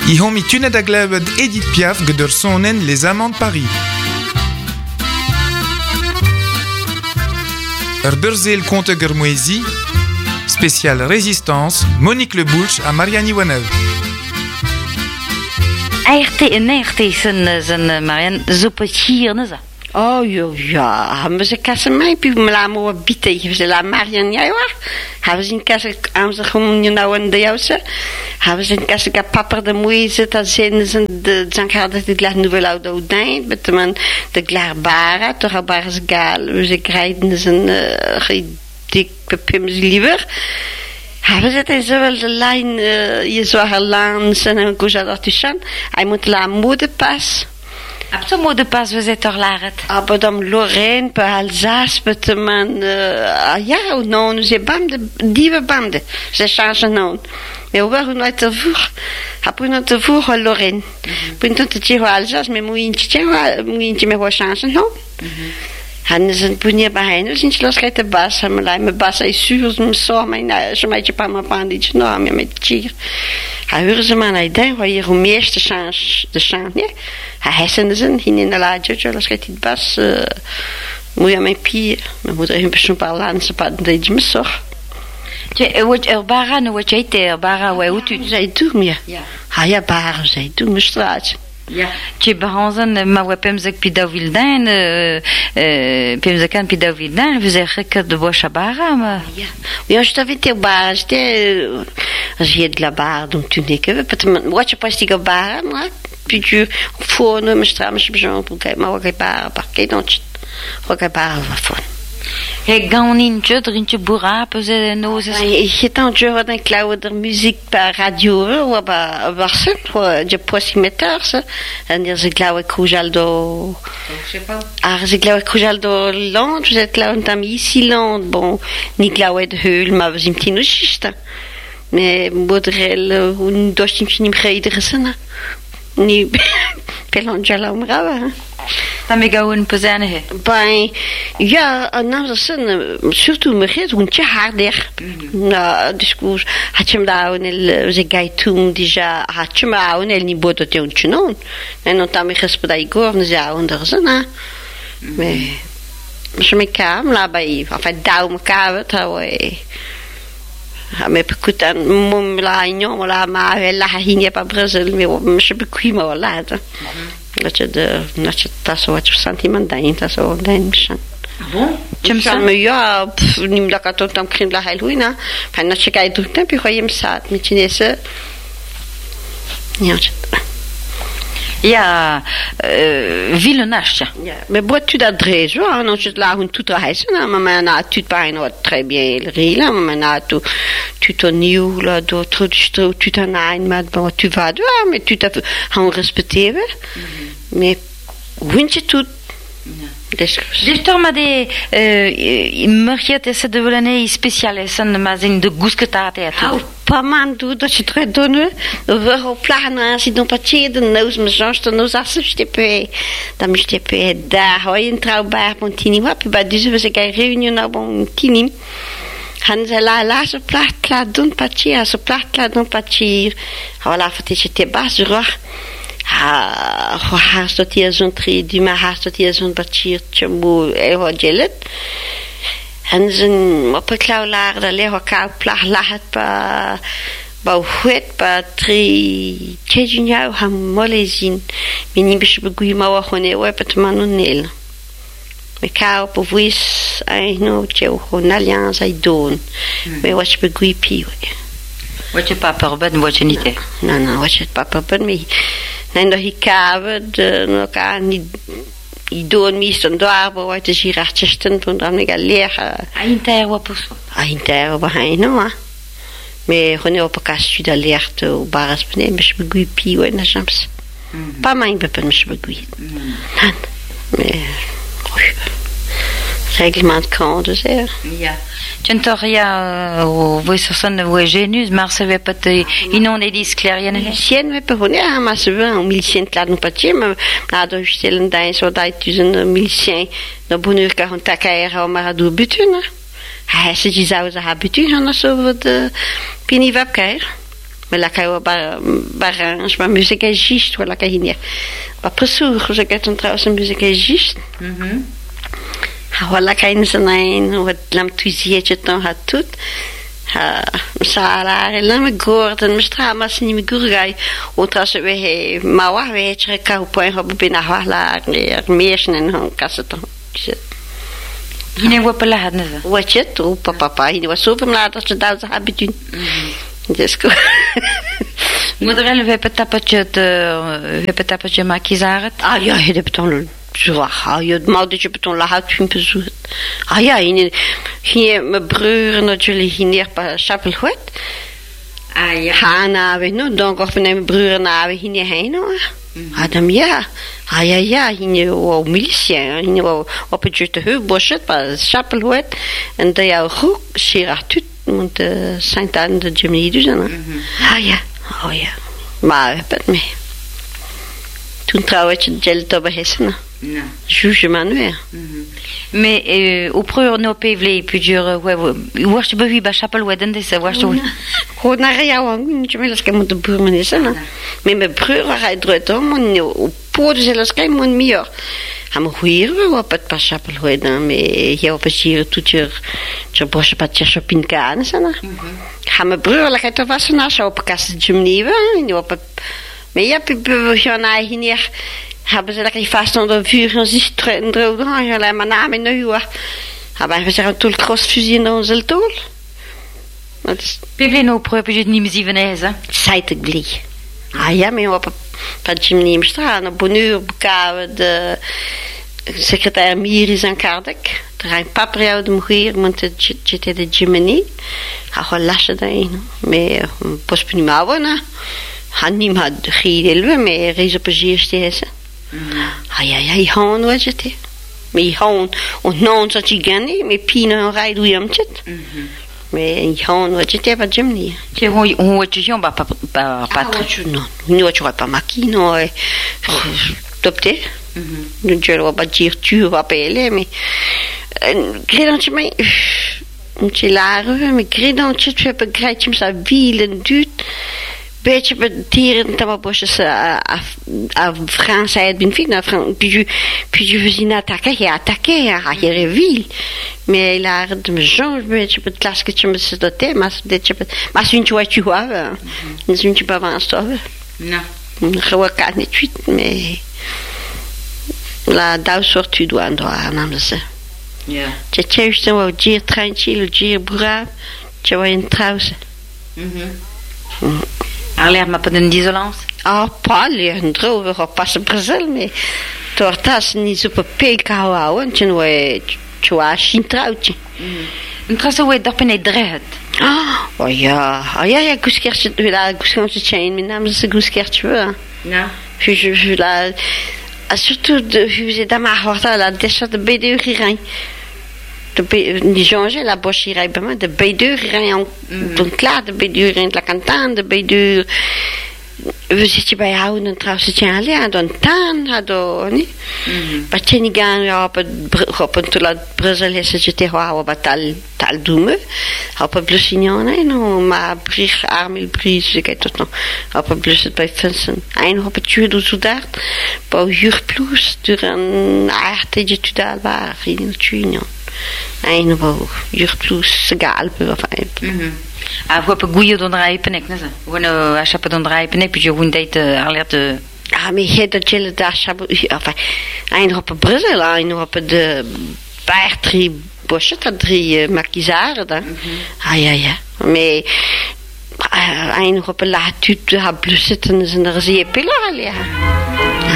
I hom I tunet a glevet Edith Piaf gant ur sonen Les Amants de Paris. Ur beurzel konte ur moezi, spécial Résistance, Monique Le Boulch a Marianne Iwanev. Echte zijn Marianne zo hier, ne? Oh ja, hebben ze kassen mij bij me laten maar bieten. Ze laten Marianne jij hoor. Hebben ze een kassen aan zich om je nou en de jouwse. Hebben ze een kassen dat papa de moeite dat zijn de zankhade de glas nouvelle oude ding met de glarbara toch al bares gal. Ze krijgen zijn dik pepims liever. Hebben ze het zowel de lijn je zware lans en een koeza dat is aan. Hij moet la mode pas. Ab zo mode pas we zit toch laret. Aber dan Lorraine, bij Alsace, met man, ja, non, ze banden, dieve banden, ze changen non. Mais we waren nooit te voer. Après notre voer Lorraine. Puis tant te Alsace, mais moeintje me wat changen non. Han is een punie bij hen, sinds los gaat de bas, mijn bas is zuur, mijn zo, mijn zo met je pa mijn pandetje, nou, met chier. Hij hoorde ze maar naar idee, waar hier om eerst de change, nee. Hij hessen zijn, hier in de laadje, los gaat die bas, moet je mijn pie, mijn moeder heeft een beetje parlant, ze paden dat je me zorg. Wat erbara, nou wat jij te erbara, waar hoe tu? Zij doet meer. Ja. Ah ja, bara, zij doet me straat. Ja, je behanzen, maar we pemzek Pidavildin, pemzekan Pidavildin, we zeggen que de Boschabara, maar. Ja, ja, je t'avais te bara, j'ai de la bara, donc tu n'es que, peut-être, moi je pense que bara, moi, puis tu, faut ne me strammer, je pour que, moi, que bara, parce que donc, que bara va fond. He gaan in drintje boera, peze nozes. Je t'en jure d'un cloud de muziek per radio, ou barsen, je posimeters, en je glauwe Crujaldo. Je glauwe Crujaldo land, je glauwe tam ici land, bon, ni glauwe de heul, maar we zijn tien uurtjes. Nee, modrel, un dostim nim geide gesena. Ni pelonjala omrava. Dan gaan we een pezane he. Bij ja, nou zijn surtout me geeft een tje harder. Nou, discours had je hem daar een ze gai toen déjà had je maar een niet bood dat je een non. En dan tam ik gespreid igor ze onder zijn. Maar je me kam la bij enfin dau me kavet hoi. Me pekutan mum la ignon la ma la hinge pa Brazil me je bekwima wala. Dat je dat zo wat sentiment daarin, dat zo daarin misschien. Bon? Maar ja, niet dat ik tot dan kring la heel goed na. Maar dat je kijkt druk dan, puis je hem staat met je nese. Ja. Ja, villenage. Ja, mais bois tu d'adresse, hein, non, je la hun tout reise, na, mais na tu pas une très bien le riz là, mais na tu ton nieuw là, d'autres tu t'en as une mais bon tu vas dehors, mais tu t'as on respecter, mais winje tout. Dus toch maar de merkje is de willen speciale zijn maar zijn de goedketaat het. Pas man doet dat je het doen. We gaan plannen als je dan patje de neus me zoals de neus als je te dan moet je te daar hou je een trouwbaar van tini wat bij deze we zijn reunie nou van tini. Han ze la zo plat laat doen patje zo plat laat doen patje. Voilà fatje te bas rug. Haast dat hier zo'n tri die maar haast dat hier zo'n patje moe wat je en zijn op een klauwlaar daar ligt elkaar plag laat pa huet pa tri tjejin jou ham molle zien niet bis begoeie maar wat gewoon op het manonel me kou op voice ai no tjeu gewoon alliance ai doen me wat begoeie pie wat je papa ben wat je niet nou wat je papa ben me nee dat ik kaven de elkaar niet I doen meestal daar wat is hier achter van dan ik leren. Inter wat pas. Inter wat hij nou. Maar gewoon op elkaar studeren leert op basis van een beetje begoeie pio en soms. Pas mijn bepen beetje begoeie. Maar reglement kan dus er. Ja. Centoria voi sono voi genius maar se ve pas inon edis clarienne milicienne we pas ja maar se ve un milicien là non pas maar na do stellen daar zo dat tussen milicien no bonheur ka hon takera maar do butuna hij se die zou ze habituen aan zo wat pini webkair Maar la kai barange, maar muziek is juist, wat la kai hier. Maar precies, dus ik heb dan trouwens een muziek is juist. Wat la kai in zijn een, wat lam tuzietje dan had doet. Salar, en me gordon, me stramas niet me gurgai. Outras we mawa we cheka o point hob bina hala meeshen en hon kaseton. Hine wapala hadne. Wat je toe papa, hine was zoveel laat dat ze daar habitun. Dus ko. Moederel we petapatje makizaret. Ah ja, het beton. Zo, je moet dat je beton laat zien bezoeken. Ah ja, hier mijn broer en jullie hier bij Chapelhoed. Ah ja. Hanna, we nu dan ook met mijn broer naar we hier heen hoor. Adam ja. Ah ja, hier wel militia, hier wel op het juiste heubosje bij Chapelhoed en dat jou goed Sieratuut moet Saint-Anne de Gemini doen. Ah ja, oh ja. Maar het mee. Toen trouwens je geld op hessen. Non. Juge manuel. Mais au preur no pevle pudur wash bevi ba chapel weden des wash to. Goed naar jou, niet meer als ik moet de buurman is. Maar mijn broer hij drukt om op poort zelfs geen man meer. Ham hier we op het pas chapel weden met hier op het hier toetje je bosse patje shopping kan sana. Ham broer la het was na zo op kast Gemini we op. Maar ja, we hier hebben ze lekker vast onder vuur en zich droog dan alleen maar naam in de huur. Hebben we zeggen toen crossfusie in onze tool. Dat is. Pevle no preur pudur niet meer zien hè. Zijt ik blij. Ah ja, maar op het gymnasium staan op bonheur bekaven de secretaire Miris en Kardek. Er een papria de moeder moet het de gymnasium. Hij gaat lassen daarin. Maar pas niet meer wonen. Han niemand giedel me reis op jeestese. Ai han wat je te. Me han en non dat je gani me pino en rai doe hem chet. Me han wat je te wat Gemini. Je hoe je jong ba patron. Non, nu wat je pas makino e topte. Nu je lo ba dire tu va pele me. Credant je me je lare me credant je tu heb begrijpt je sa wielen duurt. Beetje betieren dat we bosjes Frans uit ben vinden. Puis je zien attaquer, ja, je wil. Maar là, de zo'n beetje het klasketje met z'n dat thema, maar zo'n wat je hebt, zo'n je pas stoppen. Non. Gewoon kan niet weten, maar la dat soort tu doet aan de namens. Ja. Je hebt dan wel zeer tranquil, zeer braaf, je wordt in trouwens. Aller ma pas d'isolance. Ah, pas les droog op pas Brazil mee. Door dat niet zo beperkt houden, je was geen trouwtje. Een trasse we dat ben dreht. Oh ja, guskertje, la guskertje chain, mijn naam is guskertje. Ja. Je la, surtout je faisais dans ma horta la déjà de B2 rirai. Die change la boche irai bij mij de B2 rirai dan klaar de B2 in la cantaan de B2 we zitten bij houden trouwens het jaar ja dan taan hadden niet wat je niet gaan op een toelaat Brazil is het je tegen houden wat tal doen op een blussignon no maar brig armil bris ik het nog op een blus het bij Vincent een op het judo zo daar bij jurplus duren aardig je tu daar waar in het judo een op jurplus galpe of een Ah, vous pouvez gouiller dans le rail penek, n'est-ce pas? Vous ne achetez pas dans le rail penek, puis je vous date alert de. Ah, maar je dat je daar schappen, enfin, een op Brussel, een op de paar drie bosjes, dat drie makizaren dan. Ah ja, maar een op een laat tu hebt plus zitten, is er zeer pillen al ja.